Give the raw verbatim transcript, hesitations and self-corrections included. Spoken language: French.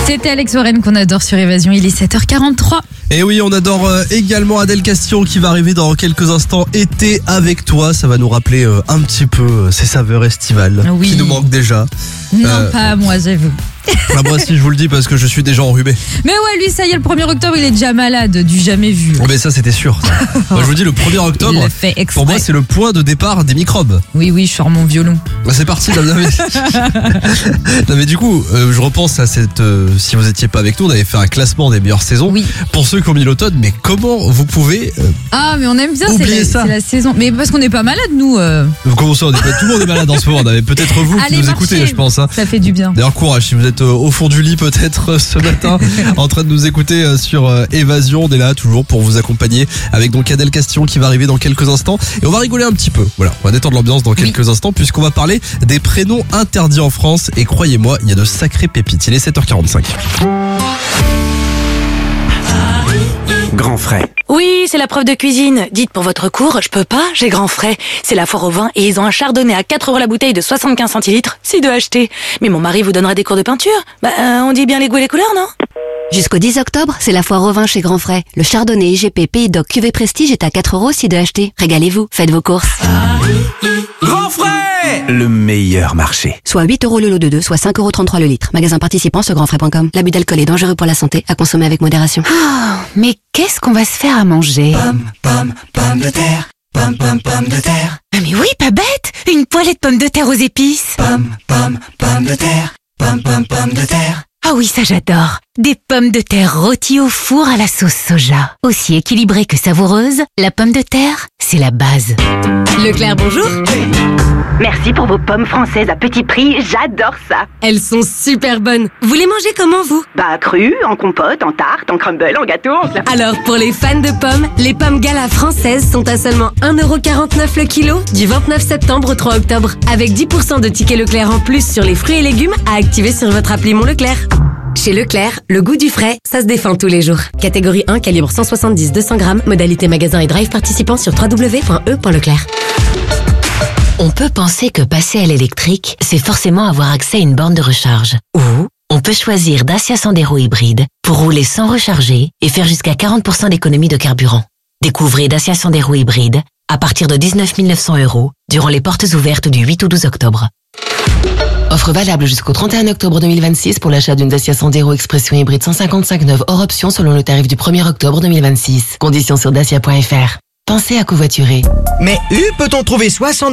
C'était Alex Warren qu'on adore sur Évasion, il est sept heures quarante-trois. Et oui, on adore euh, également Adèle Castillon qui va arriver dans quelques instants. Été avec toi, ça va nous rappeler euh, un petit peu euh, ces saveurs estivales Oui. qui nous manquent déjà. Non, Euh, pas moi, j'avoue. Enfin, moi si je vous le dis parce que je suis déjà enrhumé. Mais ouais, lui, ça y est, le premier octobre, il est déjà malade, du jamais vu. Oh, mais ça c'était sûr. ça. Moi, je vous dis le premier Il octobre. le fait exprès. Pour moi, c'est le point de départ des microbes. Oui, oui, je sors mon violon. Bah, c'est parti. Non, mais... non, mais du coup, euh, je repense à cette. Euh, si vous étiez pas avec nous, on avait fait un classement des meilleures saisons. Oui. Pour ceux qui ont mis l'automne, mais comment vous pouvez euh, Ah, mais on aime bien, c'est Oubliez la, ça. c'est la saison. Mais parce qu'on n'est pas malade, nous. euh. Comment ça, on est pas, tout le monde est malade en ce moment. On avait peut-être vous qui Allez, nous marchez. écoutez, je pense. Hein. Ça fait du bien. D'ailleurs, courage si vous êtes euh, au fond du lit peut-être euh, ce matin en train de nous écouter euh, sur euh, Évasion. On est là toujours pour vous accompagner avec donc Adèle Castillon qui va arriver dans quelques instants et on va rigoler un petit peu. Voilà, on va détendre l'ambiance dans quelques instants puisqu'on va parler des prénoms interdits en France et croyez-moi, il y a de sacrées pépites. Il est sept heures quarante-cinq. Grand frais. Oui, c'est la prof de cuisine. Dites pour votre cours, je peux pas, j'ai grand frais. C'est la foire au vin et ils ont un chardonnay à quatre euros la bouteille de soixante-quinze centilitres. C'est de acheter. Mais mon mari vous donnera des cours de peinture. Bah, euh, on dit bien les goûts et les couleurs, non? Jusqu'au dix octobre, c'est la foire au vin chez Grand Frais. Le chardonnay I G P Pays Doc Cuvée Prestige est à quatre euros si de acheter. Régalez-vous, faites vos courses. Grand frais. Le meilleur marché. Soit huit euros le lot de deux, soit cinq euros trente-trois le litre. Magasin participant sur grand frais point com. L'abus d'alcool est dangereux pour la santé, à consommer avec modération. Oh, mais qu'est-ce qu'on va se faire à manger? Pomme, pomme, pomme de terre. Pomme, pomme, pomme de terre. Ah mais oui, pas bête! Une poêlée de pommes de terre aux épices! Pomme, pomme, pomme de terre. Pomme, pomme, pomme de terre. Ah oui, ça j'adore! Des pommes de terre rôties au four à la sauce soja. Aussi équilibrée que savoureuse, la pomme de terre, c'est la base. Leclerc, bonjour. Merci pour vos pommes françaises à petit prix, j'adore ça. Elles sont super bonnes. Vous les mangez comment, vous? Bah crues, en compote, en tarte, en crumble, en gâteau, en plat. Alors, pour les fans de pommes, les pommes Gala françaises sont à seulement un euro quarante-neuf le kilo du vingt-neuf septembre au trois octobre. Avec dix pour cent de tickets Leclerc en plus sur les fruits et légumes à activer sur votre appli Mon Leclerc. Chez Leclerc, le goût du frais, ça se défend tous les jours. Catégorie un, calibre cent soixante-dix à deux cents grammes, modalité magasin et drive participant sur w w w point e point leclerc. On peut penser que passer à l'électrique, c'est forcément avoir accès à une borne de recharge. Ou on peut choisir Dacia Sandero hybride pour rouler sans recharger et faire jusqu'à quarante pour cent d'économie de carburant. Découvrez Dacia Sandero hybride à partir de dix-neuf mille neuf cents euros durant les portes ouvertes du huit au douze octobre. Offre valable jusqu'au trente et un octobre deux mille vingt-six pour l'achat d'une Dacia Sandero Expression hybride cent cinquante-cinq neuve hors option selon le tarif du premier octobre deux mille vingt-six. Conditions sur dacia point f r. Pensez à covoiturer. Mais U peut-on trouver soixante